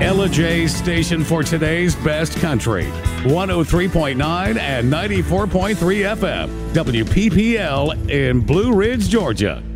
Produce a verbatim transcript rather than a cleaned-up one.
Ella J station for today's best country. one oh three point nine and ninety-four point three F M. W P P L in Blue Ridge, Georgia.